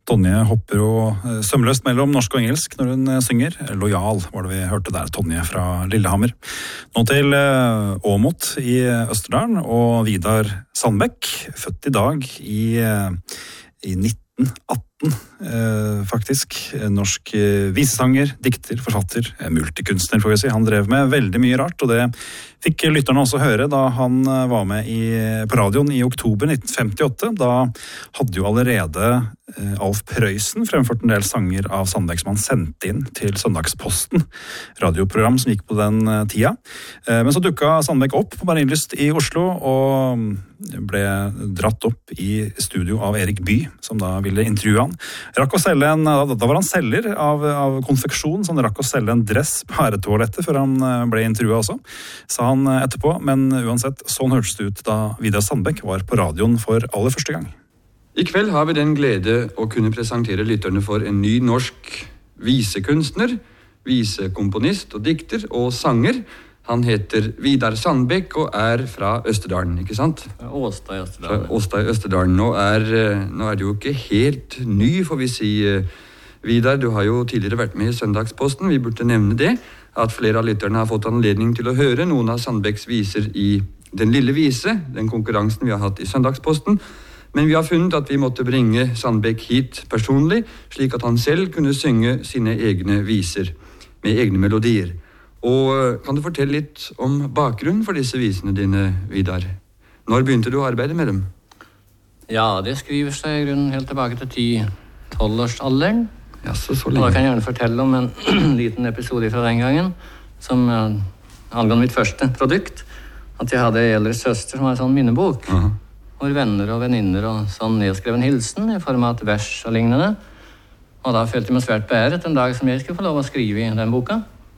Tonje hopper jo sømløst mellom norsk og engelsk når hun synger. Lojal var det vi hørte der, Tonje fra Lillehammer. Nå til Åmot i Østerdalen og Vidar Sandbekk, født i dag i 1918. Faktisk. Norsk visesanger, dikter, forfatter, multikunstner får vi si. Han drev med veldig mye rart, og det fikk lytterne også høre da han var med på radioen i oktober 1958. Da hadde jo allerede Alf Prøysen fremført en del sanger av Sandbekk som han sendte inn til Søndagsposten, radioprogram som gikk på den tida. Men så dukket Sandbekk opp på Marienlyst i Oslo og ble dratt opp i studio av Erik Bye, som da ville intervjue han. Da var han selger av konfeksjon, så han rakk å selge en dress på herretoalettet før han ble intervjuet også, sa han etterpå. Men uansett, sånn hørtes det ut da Vidar Sandbekk var på radioen for aller første gang. I kveld har vi den glede å kunne presentere lytterne for en ny norsk visekunstner, visekomponist og dikter og sanger. Han heter Vidar Sandbekk og er fra Østerdalen, ikke sant? Åstad i Østerdalen. Fra Åstad i Østerdalen. Nå er du jo ikke helt ny, får vi si. Vidar, du har jo tidligere vært med i Søndagsposten. Vi burde nevne det, at flere av lytterne har fått anledning til å høre noen av Sandbekks viser i Den lille vise, den konkurransen vi har hatt i Søndagsposten. Men vi har funnet at vi måtte bringe Sandbekk hit personlig, slik at han selv kunne synge sine egne viser med egne melodier. Og kan du fortelle litt om bakgrunnen for disse visene dine, Vidar? Når begynte du å arbeide med dem? Ja, det skriver seg i grunnen helt tilbake til 10-12-årsalderen. Ja, så Og lenge. da kan jeg gjerne fortelle om en liten episode fra den gangen, som angående mitt første produkt. At jeg hadde en eldre søster som var en sånn minnebok, hvor venner og venninner og sånn nedskreven hilsen i form av et vers og lignende. Og da følte jeg meg svært beæret en dag som jeg skulle få lov å skrive i den boka.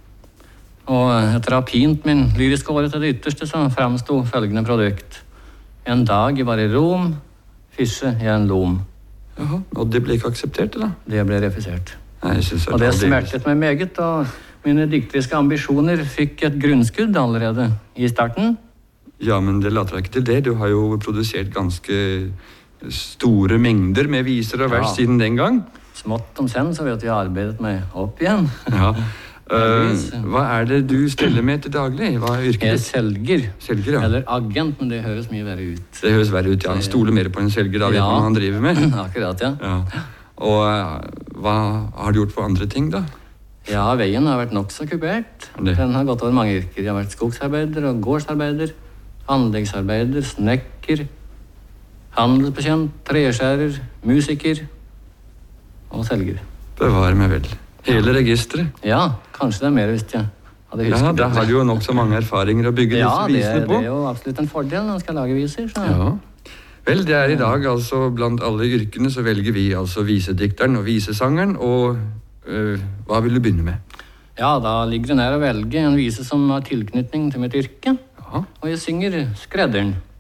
Og etter å ha pint min lyriske året til det ytterste, så fremstod følgende produkt. En dag jeg var i Rom, fisje i en lom. Jaha, og det ble ikke akseptert, da? Det ble refusert. Nei, jeg synes Og det smertet meg meget, og mine dikteriske ambisjoner fikk et grunnskudd allerede i starten. Ja, men det later deg ikke til det. Du har jo produsert ganske store mengder med viser og vers Ja. siden den gang. Smått om senn så vet jeg arbeidet meg opp igjen. Ja. Hva er det du steller med til daglig? Hva er yrket Jeg er ditt? selger, Selger, ja. eller agent, men det høres mye verre ut. Det høres verre ut, ja. Han stoler mer på en selger, da vet Ja. man hva han driver med. Akkurat, ja. Ja. Og hva har du gjort for andre ting, da? Ja, veien har vært nok så kupert. Det. Den har gått over mange yrker. Jeg har vært skogsarbeider og gårdsarbeider, anleggsarbeider, snekker, handelsbetjent, treskjærer, musiker og selger. Bevare meg vel. Hele registret. Ja, kanskje det er mer hvis jeg hadde husket Ja, da har du jo nok så mange erfaringer å bygge Ja, disse visene det på. er jo absolutt en fordel når man skal lage viser. Så. Ja. Vel, det er i dag altså blant alle yrkene så velger vi altså visedikteren og visesangeren, og hva vil du begynne med? Ja, da ligger det nær å velge en vise som har tilknytning til mitt yrke. Ja. Og jeg synger skredderen.